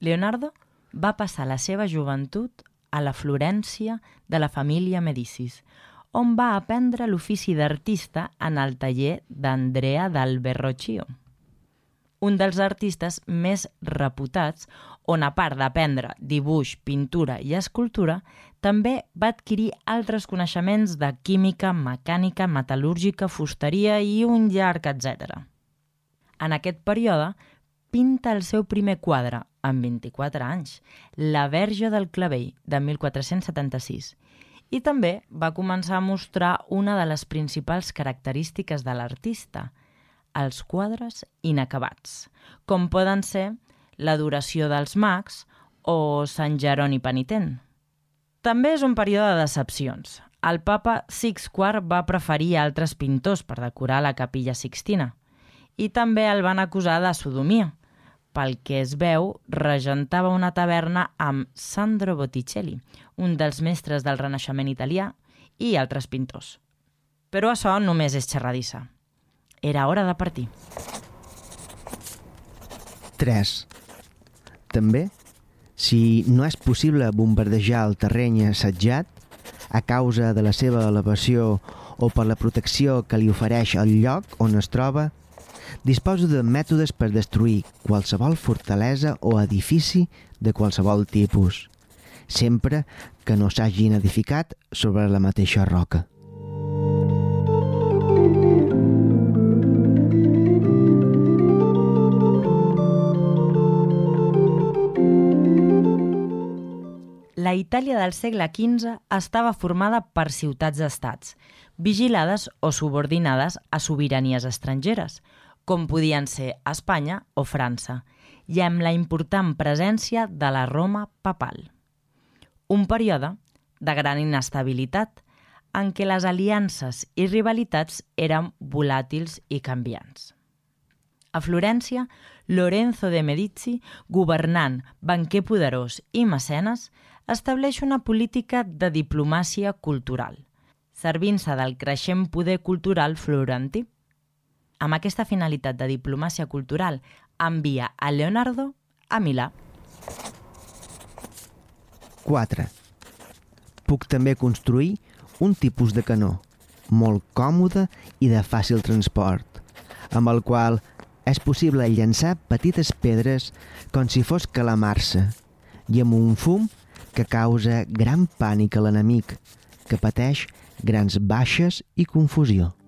Leonardo va passar la seva joventut a la Florència de la família Medicis, on va aprendre l'ofici d'artista en el taller d'Andrea del Verrocchio, un dels artistes més reputats, on a part d'aprendre dibuix, pintura i escultura, també va adquirir altres coneixements de química, mecànica, metal·lúrgica, fusteria i un llarg etcètera. En aquest període, pinta el seu primer quadre, amb 24 anys, La Verge del Clavell, de 1476, i també va començar a mostrar una de les principals característiques de l'artista, els quadres inacabats, com poden ser l'Adoració dels Mags o Sant Jeroni Penitent. També és un període de decepcions. El papa Six IV va preferir altres pintors per decorar la capilla Sixtina i també el van acusar de sodomia. Pel que es veu, regentava una taverna amb Sandro Botticelli, un dels mestres del Renaixement italià, i altres pintors. Però això només és xerradissa. Era hora de partir. 3. També, si no és possible bombardejar el terreny assetjat a causa de la seva elevació o per la protecció que li ofereix el lloc on es troba, disposa de mètodes per destruir qualsevol fortalesa o edifici de qualsevol tipus, sempre que no s'hagin edificat sobre la mateixa roca. La Itàlia del segle XV estava formada per ciutats-estats, vigilades o subordinades a sobiranies estrangeres, com podien ser Espanya o França, i amb la important presència de la Roma papal. Un període de gran inestabilitat en què les aliances i rivalitats eren volàtils i canviants. A Florència, Lorenzo de Medici, governant, banquer poderós i mecenes, estableix una política de diplomàcia cultural, servint-se del creixent poder cultural florentí. Amb aquesta finalitat de diplomàcia cultural, envia a Leonardo a Milà. 4. Puc també construir un tipus de canó, molt còmode i de fàcil transport, amb el qual és possible llançar petites pedres com si fos calamar-se, i amb un fum que causa gran pànic a l'enemic, que pateix grans baixes i confusió.